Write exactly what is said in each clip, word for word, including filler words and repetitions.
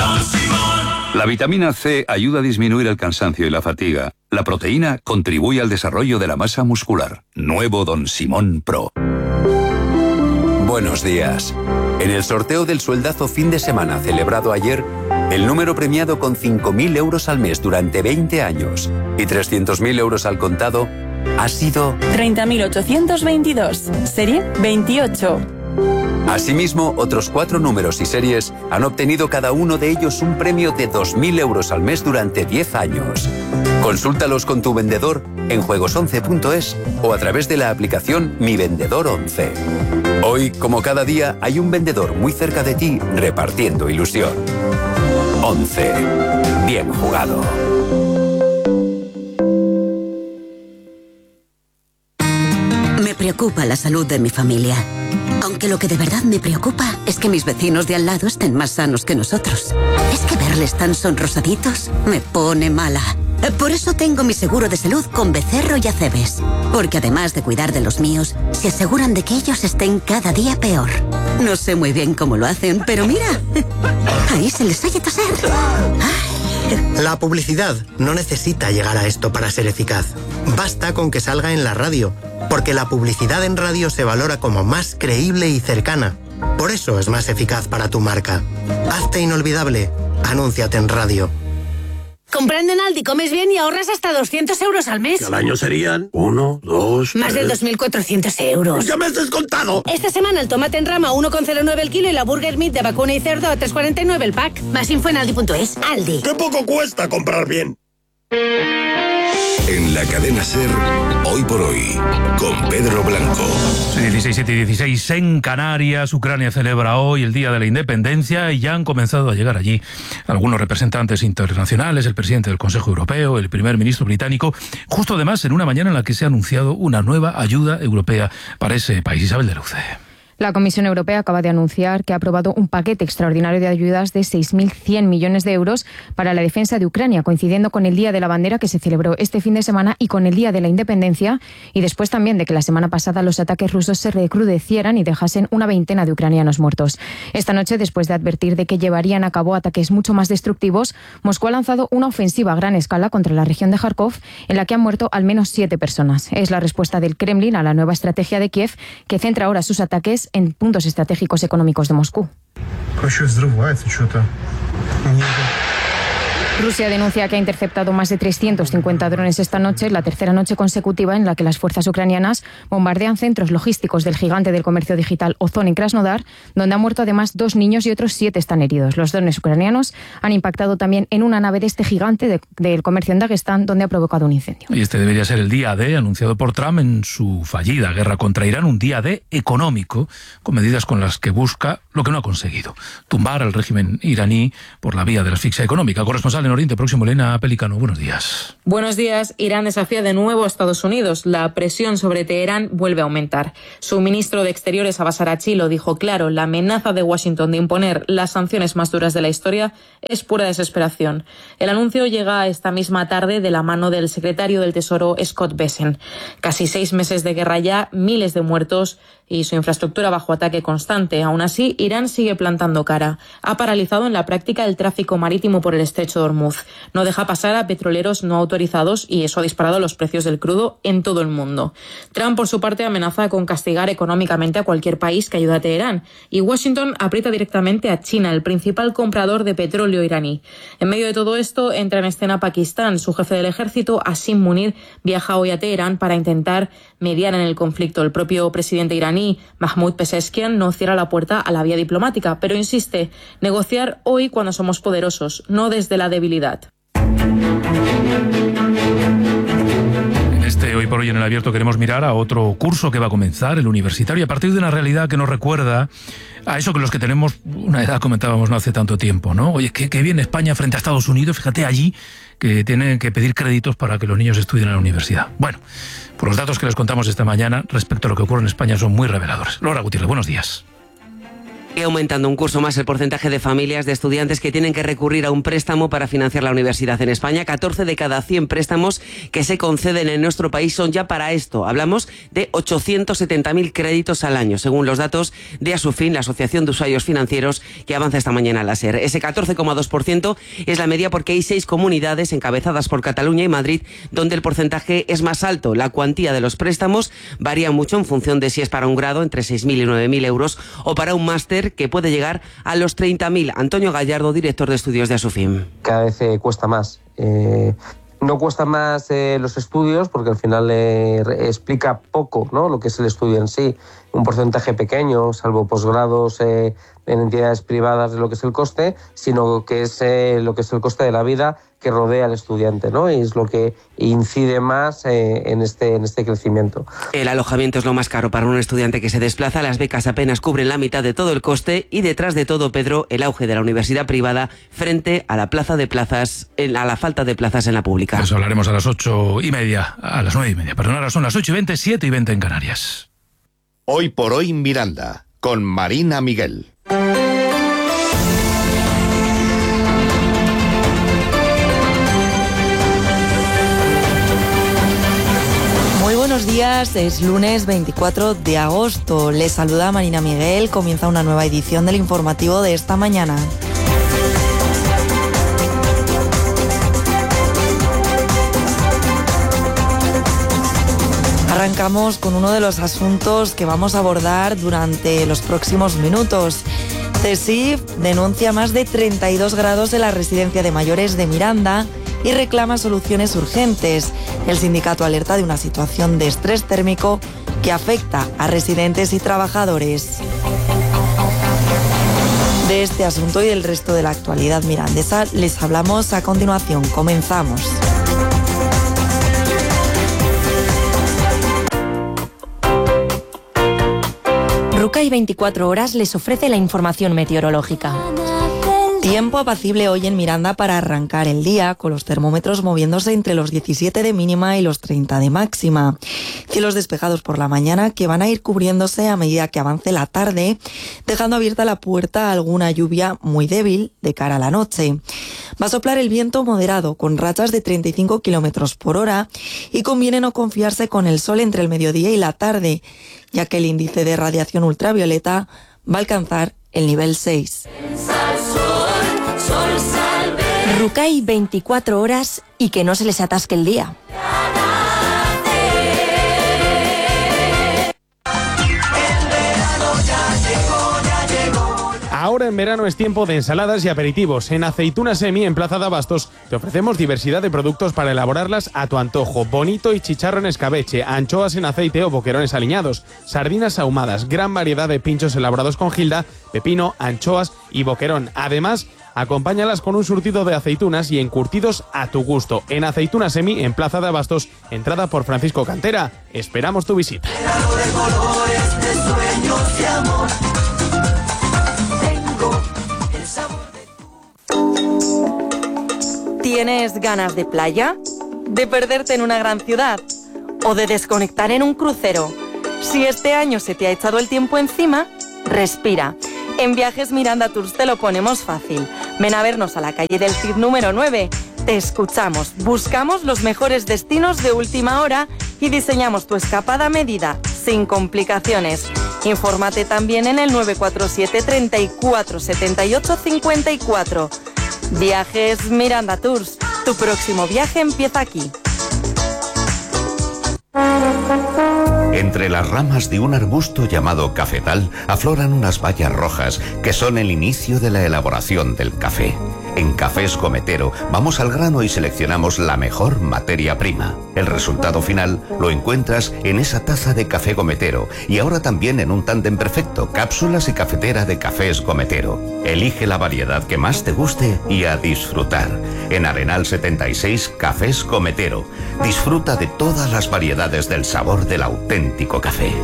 Don Simón. La vitamina C ayuda a disminuir el cansancio y la fatiga. La proteína contribuye al desarrollo de la masa muscular. Nuevo Don Simón Pro. Buenos días. En el sorteo del sueldazo fin de semana celebrado ayer, el número premiado con cinco mil euros al mes durante veinte años y trescientos mil euros al contado ha sido treinta mil ochocientos veintidós, serie veintiocho. Asimismo, otros cuatro números y series han obtenido cada uno de ellos un premio de dos mil euros al mes durante diez años. Consúltalos con tu vendedor en juegos once punto es o a través de la aplicación Mi Vendedor once. Hoy, como cada día, hay un vendedor muy cerca de ti repartiendo ilusión. once. Bien jugado. Me preocupa la salud de mi familia. Aunque lo que de verdad me preocupa es que mis vecinos de al lado estén más sanos que nosotros. Es que verles tan sonrosaditos me pone mala. Por eso tengo mi seguro de salud con Becerro y Acebes. Porque además de cuidar de los míos, se aseguran de que ellos estén cada día peor. No sé muy bien cómo lo hacen, pero mira, ahí se les oye toser. Ay. La publicidad no necesita llegar a esto para ser eficaz. Basta con que salga en la radio, porque la publicidad en radio se valora como más creíble y cercana. Por eso es más eficaz para tu marca. Hazte inolvidable. Anúnciate en radio. Comprando en Aldi comes bien y ahorras hasta doscientos euros al mes. Que al año serían uno, dos, Más tres... de dos mil cuatrocientos euros. ¡Ya me has descontado! Esta semana el tomate en rama uno coma cero nueve el kilo y la burger meat de vacuna y cerdo a tres coma cuarenta y nueve el pack. Más info en aldi punto es. Aldi. ¡Qué poco cuesta comprar bien! En la cadena SER, Hoy por Hoy, con Pedro Blanco. dieciséis, siete y dieciséis en Canarias. Ucrania celebra hoy el Día de la Independencia y ya han comenzado a llegar allí algunos representantes internacionales, el presidente del Consejo Europeo, el primer ministro británico, justo además en una mañana en la que se ha anunciado una nueva ayuda europea para ese país. Isabel de Luce. La Comisión Europea acaba de anunciar que ha aprobado un paquete extraordinario de ayudas de seis mil cien millones de euros para la defensa de Ucrania, coincidiendo con el Día de la Bandera que se celebró este fin de semana y con el Día de la Independencia, y después también de que la semana pasada los ataques rusos se recrudecieran y dejasen una veintena de ucranianos muertos. Esta noche, después de advertir de que llevarían a cabo ataques mucho más destructivos, Moscú ha lanzado una ofensiva a gran escala contra la región de Kharkov, en la que han muerto al menos siete personas. Es la respuesta del Kremlin a la nueva estrategia de Kiev, que centra ahora sus ataques en puntos estratégicos económicos de Moscú. Rusia denuncia que ha interceptado más de trescientos cincuenta drones esta noche, la tercera noche consecutiva en la que las fuerzas ucranianas bombardean centros logísticos del gigante del comercio digital Ozon en Krasnodar, donde han muerto además dos niños y otros siete están heridos. Los drones ucranianos han impactado también en una nave de este gigante de, del comercio en Dagestán, donde ha provocado un incendio. Y este debería ser el día D anunciado por Trump en su fallida guerra contra Irán, un día D económico, con medidas con las que busca lo que no ha conseguido: tumbar al régimen iraní por la vía de la asfixia económica. Corresponsal en Oriente Próximo, Elena Pelicano, buenos días. Buenos días. Irán desafía de nuevo a Estados Unidos. La presión sobre Teherán vuelve a aumentar. Su ministro de Exteriores, Abbas Araghchi, lo dijo claro: la amenaza de Washington de imponer las sanciones más duras de la historia es pura desesperación. El anuncio llega esta misma tarde de la mano del secretario del Tesoro, Scott Bessent. Casi seis meses de guerra ya, miles de muertos y su infraestructura bajo ataque constante. Aún así, Irán sigue plantando cara. Ha paralizado en la práctica el tráfico marítimo por el estrecho de Hormuz. No deja pasar a petroleros no autorizados y eso ha disparado los precios del crudo en todo el mundo. Trump, por su parte, amenaza con castigar económicamente a cualquier país que ayude a Teherán. Y Washington aprieta directamente a China, el principal comprador de petróleo iraní. En medio de todo esto, entra en escena Pakistán. Su jefe del ejército, Asim Munir, viaja hoy a Teherán para intentar mediar en el conflicto. El propio presidente iraní, Mahmoud Pezeshkian, no cierra la puerta a la vía diplomática, pero insiste: negociar hoy cuando somos poderosos, no desde la debilidad. En este Hoy por Hoy en el Abierto queremos mirar a otro curso que va a comenzar, el universitario, a partir de una realidad que nos recuerda a eso que los que tenemos una edad comentábamos no hace tanto tiempo, ¿no? Oye, qué, qué bien España frente a Estados Unidos, fíjate allí que tienen que pedir créditos para que los niños estudien en la universidad. Bueno, por los datos que les contamos esta mañana respecto a lo que ocurre en España son muy reveladores. Laura Gutiérrez, buenos días. Y aumentando un curso más el porcentaje de familias de estudiantes que tienen que recurrir a un préstamo para financiar la universidad en España. catorce de cada cien préstamos que se conceden en nuestro país son ya para esto. Hablamos de ochocientos setenta mil créditos al año, según los datos de Asufin, la Asociación de Usuarios Financieros, que avanza esta mañana a la SER. Ese catorce coma dos por ciento es la media porque hay seis comunidades encabezadas por Cataluña y Madrid donde el porcentaje es más alto. La cuantía de los préstamos varía mucho en función de si es para un grado, entre seis mil y nueve mil euros, o para un máster, que puede llegar a los treinta mil. Antonio Gallardo, director de estudios de Asufin. Cada vez eh, cuesta más. Eh, no cuesta más eh, los estudios porque al final eh, explica poco, ¿no?, lo que es el estudio en sí. Un porcentaje pequeño, salvo posgrados eh, en entidades privadas de lo que es el coste, sino que es eh, lo que es el coste de la vida que rodea al estudiante, ¿no? Y es lo que incide más eh, en este en este crecimiento. El alojamiento es lo más caro para un estudiante que se desplaza. Las becas apenas cubren la mitad de todo el coste y detrás de todo, Pedro, el auge de la universidad privada frente a la plaza de plazas, a la falta de plazas en la pública. Eso hablaremos a las ocho y media, a las nueve y media. Perdón, ahora son las ocho y veinte, siete y veinte en Canarias. Hoy por hoy Miranda, con Marina Miguel. Muy buenos días, es lunes veinticuatro de agosto. Les saluda Marina Miguel, comienza una nueva edición del informativo de esta mañana. Arrancamos con uno de los asuntos que vamos a abordar durante los próximos minutos. CESIF denuncia más de treinta y dos grados en la residencia de mayores de Miranda y reclama soluciones urgentes. El sindicato alerta de una situación de estrés térmico que afecta a residentes y trabajadores. De este asunto y del resto de la actualidad mirandesa les hablamos a continuación. Comenzamos. Rucay veinticuatro horas les ofrece la información meteorológica. Tiempo apacible hoy en Miranda para arrancar el día, con los termómetros moviéndose entre los diecisiete de mínima y los treinta de máxima. Cielos despejados por la mañana que van a ir cubriéndose a medida que avance la tarde, dejando abierta la puerta a alguna lluvia muy débil de cara a la noche. Va a soplar el viento moderado, con rachas de treinta y cinco kilómetros por hora, y conviene no confiarse con el sol entre el mediodía y la tarde, ya que el índice de radiación ultravioleta va a alcanzar el nivel seis. Rucay veinticuatro horas y que no se les atasque el día. Ahora en verano es tiempo de ensaladas y aperitivos. En Aceituna Semi, en Plaza de Abastos, te ofrecemos diversidad de productos para elaborarlas a tu antojo. Bonito y chicharro en escabeche, anchoas en aceite o boquerones aliñados, sardinas ahumadas, gran variedad de pinchos elaborados con gilda, pepino, anchoas y boquerón. Además, acompáñalas con un surtido de aceitunas y encurtidos a tu gusto. En Aceituna Semi, en Plaza de Abastos, entrada por Francisco Cantera. Esperamos tu visita. ¿Tienes ganas de playa? ¿De perderte en una gran ciudad? ¿O de desconectar en un crucero? Si este año se te ha echado el tiempo encima, respira. En Viajes Miranda Tours te lo ponemos fácil. Ven a vernos a la calle del Cid número nueve. Te escuchamos, buscamos los mejores destinos de última hora y diseñamos tu escapada a medida, sin complicaciones. Infórmate también en el nueve cuatro siete, treinta y cuatro, setenta y ocho, cincuenta y cuatro. Viajes Miranda Tours. Tu próximo viaje empieza aquí. Entre las ramas de un arbusto llamado cafetal afloran unas bayas rojas que son el inicio de la elaboración del café. En Cafés Cometero vamos al grano y seleccionamos la mejor materia prima. El resultado final lo encuentras en esa taza de café Cometero y ahora también en un tándem perfecto, cápsulas y cafetera de Cafés Cometero. Elige la variedad que más te guste y a disfrutar. En Arenal setenta y seis, Cafés Cometero. Disfruta de todas las variedades del sabor del auténtico café.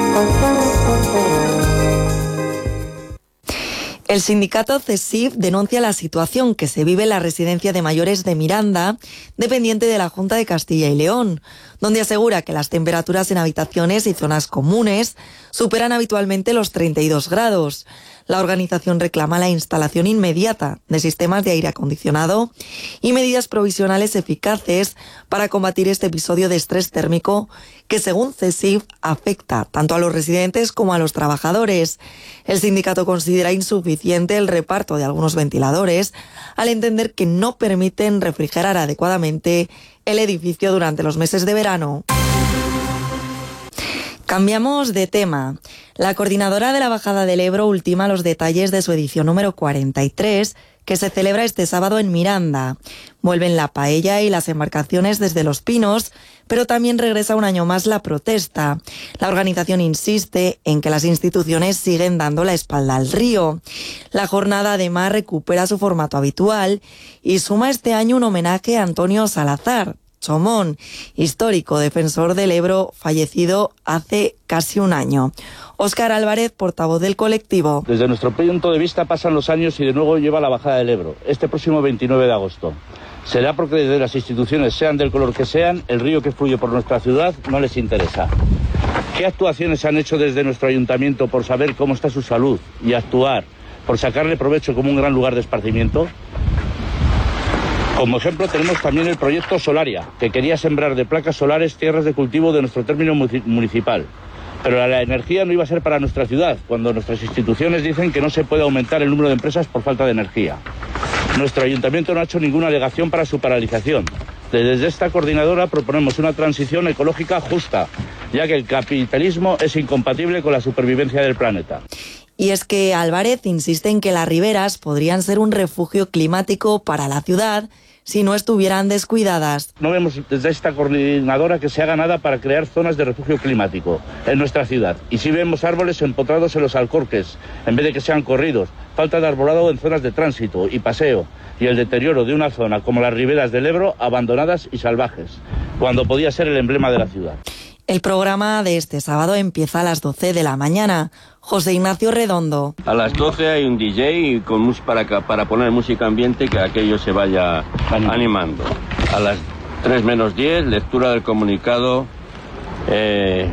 El sindicato CESIF denuncia la situación que se vive en la residencia de mayores de Miranda, dependiente de la Junta de Castilla y León, donde asegura que las temperaturas en habitaciones y zonas comunes superan habitualmente los treinta y dos grados. La organización reclama la instalación inmediata de sistemas de aire acondicionado y medidas provisionales eficaces para combatir este episodio de estrés térmico que, según CESIF, afecta tanto a los residentes como a los trabajadores. El sindicato considera insuficiente el reparto de algunos ventiladores al entender que no permiten refrigerar adecuadamente el edificio durante los meses de verano. Cambiamos de tema. La coordinadora de la Bajada del Ebro ultima los detalles de su edición número cuarenta y tres, que se celebra este sábado en Miranda. Vuelven la paella y las embarcaciones desde Los Pinos, pero también regresa un año más la protesta. La organización insiste en que las instituciones siguen dando la espalda al río. La jornada además recupera su formato habitual y suma este año un homenaje a Antonio Salazar Chomón, histórico defensor del Ebro, fallecido hace casi un año. Óscar Álvarez, portavoz del colectivo. Desde nuestro punto de vista pasan los años y de nuevo lleva la bajada del Ebro, este próximo veintinueve de agosto. Será porque desde las instituciones, sean del color que sean, el río que fluye por nuestra ciudad no les interesa. ¿Qué actuaciones se han hecho desde nuestro ayuntamiento por saber cómo está su salud y actuar por sacarle provecho como un gran lugar de esparcimiento? Como ejemplo tenemos también el proyecto Solaria, que quería sembrar de placas solares tierras de cultivo de nuestro término municipal. Pero la energía no iba a ser para nuestra ciudad, cuando nuestras instituciones dicen que no se puede aumentar el número de empresas por falta de energía. Nuestro ayuntamiento no ha hecho ninguna alegación para su paralización. Desde esta coordinadora proponemos una transición ecológica justa, ya que el capitalismo es incompatible con la supervivencia del planeta. Y es que Álvarez insiste en que las riberas podrían ser un refugio climático para la ciudad si no estuvieran descuidadas. No vemos desde esta coordinadora que se haga nada para crear zonas de refugio climático en nuestra ciudad. Y sí vemos árboles empotrados en los alcorques, en vez de que sean corridos, falta de arbolado en zonas de tránsito y paseo, y el deterioro de una zona como las riberas del Ebro abandonadas y salvajes, cuando podía ser el emblema de la ciudad. El programa de este sábado empieza a las doce de la mañana. José Ignacio Redondo. A las doce hay un D J con mus para, para poner música ambiente, que aquello se vaya animando. A las tres menos diez, lectura del comunicado. Eh,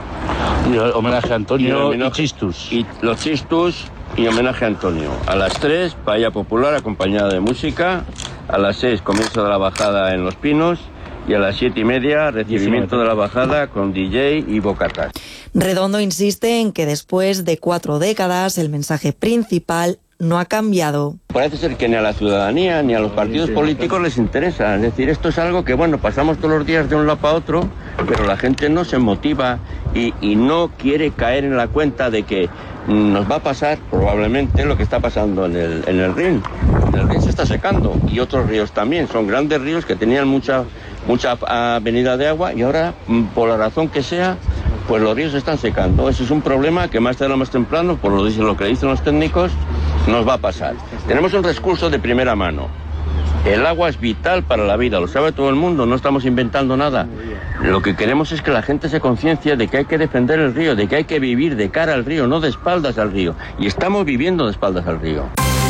y homenaje a Antonio y, y, y Chistus. Y los Chistus y homenaje a Antonio. A las tres, paella popular acompañada de música. A las seis, comienzo de la bajada en Los Pinos. Y a las siete y media, recibimiento de la bajada con D J y bocatas. Redondo insiste en que después de cuatro décadas el mensaje principal no ha cambiado. Parece ser que ni a la ciudadanía ni a los partidos políticos les interesa. Es decir, esto es algo que, bueno, pasamos todos los días de un lado para otro, pero la gente no se motiva y, y no quiere caer en la cuenta de que nos va a pasar probablemente lo que está pasando en el, en el Rin. El Rin se está secando y otros ríos también. Son grandes ríos que tenían mucha... mucha avenida de agua y ahora, por la razón que sea, pues los ríos se están secando. Eso es un problema que más tarde o más temprano, por lo, lo que dicen los técnicos, nos va a pasar. Tenemos un recurso de primera mano. El agua es vital para la vida, lo sabe todo el mundo, no estamos inventando nada. Lo que queremos es que la gente se conciencie de que hay que defender el río, de que hay que vivir de cara al río, no de espaldas al río. Y estamos viviendo de espaldas al río.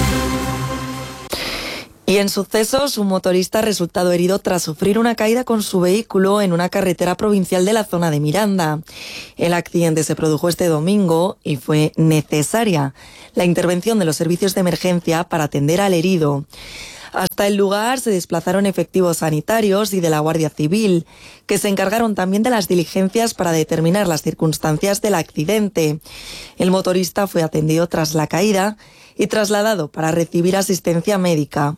Y en sucesos, un motorista ha resultado herido tras sufrir una caída con su vehículo en una carretera provincial de la zona de Miranda. El accidente se produjo este domingo y fue necesaria la intervención de los servicios de emergencia para atender al herido. Hasta el lugar se desplazaron efectivos sanitarios y de la Guardia Civil, que se encargaron también de las diligencias para determinar las circunstancias del accidente. El motorista fue atendido tras la caída y trasladado para recibir asistencia médica.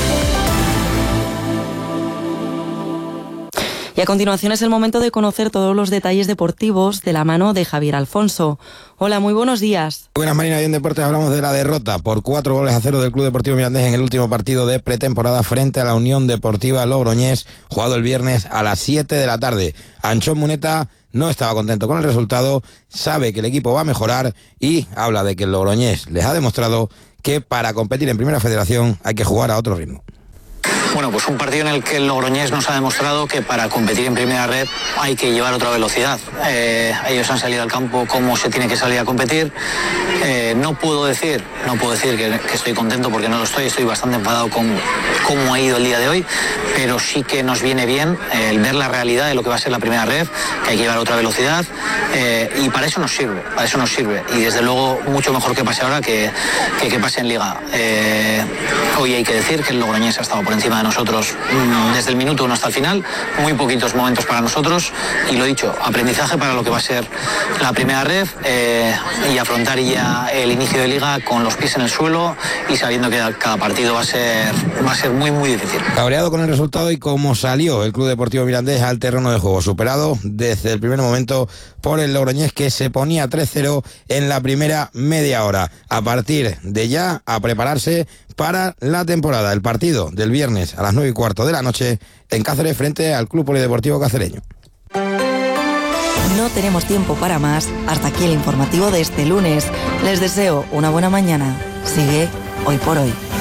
Y a continuación es el momento de conocer todos los detalles deportivos de la mano de Javier Alfonso. Hola, muy buenos días. Buenas, Marina. Y en Deportes hablamos de la derrota por cuatro goles a cero del Club Deportivo Mirandés en el último partido de pretemporada frente a la Unión Deportiva Logroñés, jugado el viernes a las siete de la tarde. Anchón Muneta no estaba contento con el resultado, sabe que el equipo va a mejorar y habla de que el Logroñés les ha demostrado que para competir en Primera Federación hay que jugar a otro ritmo. Bueno, pues un partido en el que el Logroñés nos ha demostrado que para competir en primera red hay que llevar otra velocidad. Eh, ellos han salido al campo como se tiene que salir a competir. Eh, no puedo decir, no puedo decir que, que estoy contento porque no lo estoy, estoy bastante enfadado con cómo ha ido el día de hoy, pero sí que nos viene bien eh, el ver la realidad de lo que va a ser la primera red, que hay que llevar otra velocidad eh, y para eso nos sirve, para eso nos sirve y desde luego mucho mejor que pase ahora que que, que pase en Liga. Eh, hoy hay que decir que el Logroñés ha estado por encima de nosotros mmm, desde el minuto uno hasta el final, muy poquitos momentos para nosotros y lo dicho, aprendizaje para lo que va a ser la primera red eh, y afrontar ya el inicio de Liga con los pies en el suelo y sabiendo que cada partido va a ser, va a ser muy muy difícil. Cabreado con el resultado y cómo salió el Club Deportivo Mirandés al terreno de juego, superado desde el primer momento por el Logroñés que se ponía tres cero en la primera media hora. A partir de ya a prepararse para la temporada. El partido del viernes a las nueve y cuarto de la noche en Cáceres frente al Club Polideportivo Cacereño. No tenemos tiempo para más. Hasta aquí el informativo de este lunes. Les deseo una buena mañana. Sigue Hoy por Hoy.